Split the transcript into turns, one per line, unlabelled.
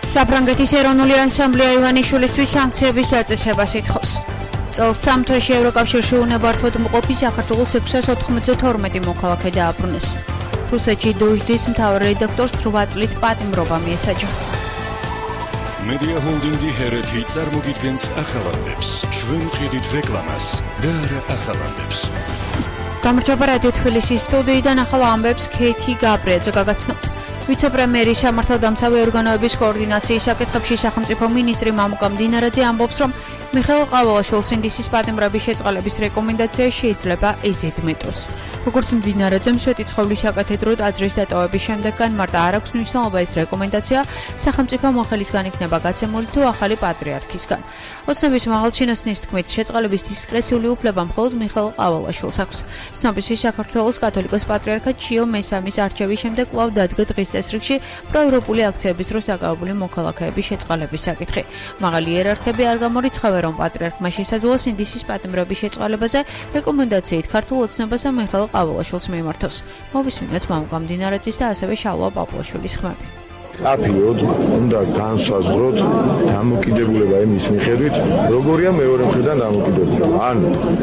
საფრანგეთის ეროვნული ანსამბლეა ივანიშვილისთვის სანქციების დაწესებას ითხოვს. წელს 3 თვეში ევროკავშირში უნებართვოდ მყოფი საქართველოს 692 მოქალაქე დააბრუნეს. რუსეთში დოჟდის მთავარ რედაქტორს 8 წლით პატიმრობა მიესაჯა.
მედია ჰოლდინგი ჰერეთი წარმოგიდგენთ ახალანდებს. ჩვენ ვყიდით რეკლამას და არა ახალანდებს.
გამარჯობა რადიო თბილისის სტუდიიდან ახალ ამბებს ქეითი გაბრიაძე გაგაცნობთ. ვიცე-პრემიერი სამართალდამცავი ორგანოების კოორდინაციის საკითხებში სახელმწიფო მინისტრი მამუკა მდინარაძე ამბობს, რომ მიხეილ ყავალაშვილს ინდისის პატიმრების შეწყალების რეკომენდაცია შეიძლება ეზიდმეტოს. როგორც მდინარაძემ სვეტიცხოვლის საკათედრო ტაძრის დატოვების შემდეგ განმარტა, არ აქვს მნიშვნელობა ეს რეკომენდაცია სახელმწიფო მოხელის განიქნება გაცემული თუ ახალი პატრიარქისგან. ოცნების მაღალ ჩინოსნის თქმით, შეწყალების დისკრეციული უფლება მხოლოდ მიხეილ ყავალაშვილს აქვს. ცნობისთვის საქართველოს კათოლიკოს პატრიარქად ჩიო მესამის არჩევის შემდეგ კვლავ დადგა დღის წესრიგში პროევროპული აქციების დროს დაკავებული მოქალაქეების შეწყალების საკითხი. მაღალი იერარქები არ გამორიცხავენ, რომ პატრიარქმა შესაძლოა ინდისის პატიმრების შეწყალებაზე რეკომენდაციით ქართულ ოცნებასა მიხეილ ყავალაშვილს მიმართოს. მოვისმინოთ მამუკა მდინარაძის და ასევე შალვა პაპუაშვილის ხმები.
აფიოდ უნდა განსაზღვროთ დამოკიდებულება იმის მიხედვით, როგორია მეორე მხრიდან დამოკიდებულება. ან